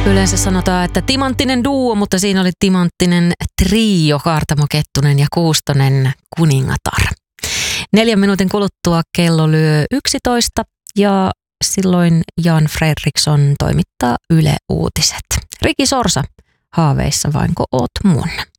Yleensä sanotaan, että timanttinen duo, mutta siinä oli timanttinen trio, Kaartamo Kettunen ja Kuustonen kuningatar. 4 minuutin kuluttua kello lyö 11 ja silloin Jan Fredriksson toimittaa Yle Uutiset. Riki Sorsa, haaveissa vainko oot mun?